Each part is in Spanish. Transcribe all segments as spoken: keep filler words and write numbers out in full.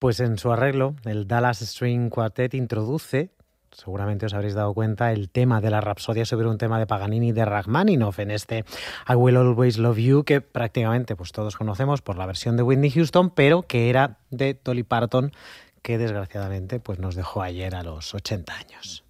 Pues en su arreglo, el Dallas String Quartet introduce, seguramente os habréis dado cuenta, el tema de la Rapsodia sobre un tema de Paganini y de Rachmaninoff en este I Will Always Love You, que prácticamente pues todos conocemos por la versión de Whitney Houston, pero que era de Dolly Parton, que desgraciadamente pues nos dejó ayer a los ochenta años.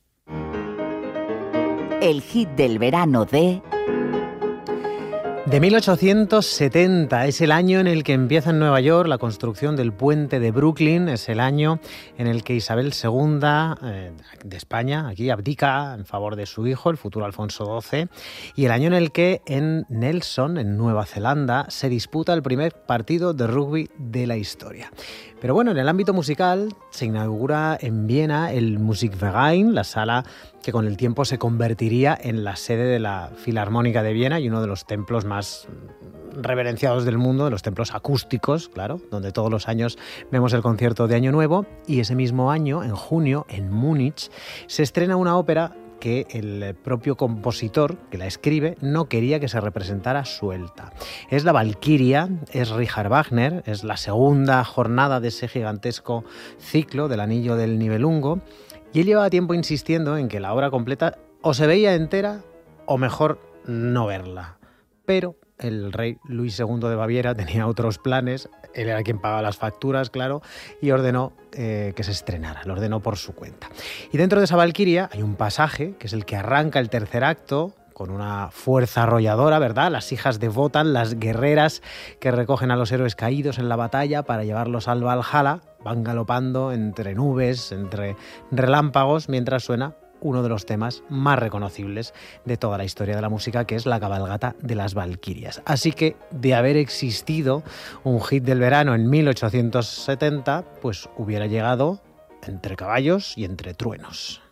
El hit del verano de... De mil ochocientos setenta es el año en el que empieza en Nueva York la construcción del puente de Brooklyn, es el año en el que Isabel segunda eh, de España aquí abdica en favor de su hijo, el futuro Alfonso doce, y el año en el que en Nelson, en Nueva Zelanda, se disputa el primer partido de rugby de la historia. Pero bueno, en el ámbito musical se inaugura en Viena el Musikverein, la sala que con el tiempo se convertiría en la sede de la Filarmónica de Viena y uno de los templos más reverenciados del mundo, de los templos acústicos, claro, donde todos los años vemos el concierto de Año Nuevo. Y ese mismo año, en junio, en Múnich, se estrena una ópera que el propio compositor que la escribe no quería que se representara suelta. Es la Valquiria, es Richard Wagner, es la segunda jornada de ese gigantesco ciclo del Anillo del Nibelungo, y él llevaba tiempo insistiendo en que la obra completa o se veía entera o mejor no verla. Pero el rey Luis segundo de Baviera tenía otros planes, él era quien pagaba las facturas, claro, y ordenó eh, que se estrenara, lo ordenó por su cuenta. Y dentro de esa Valquiria hay un pasaje, que es el que arranca el tercer acto, con una fuerza arrolladora, ¿verdad? Las hijas de Wotan, las guerreras que recogen a los héroes caídos en la batalla para llevarlos al Valhalla, van galopando entre nubes, entre relámpagos, mientras suena uno de los temas más reconocibles de toda la historia de la música, que es la cabalgata de las Valquirias. Así que, de haber existido un hit del verano en mil ochocientos setenta, pues hubiera llegado entre caballos y entre truenos.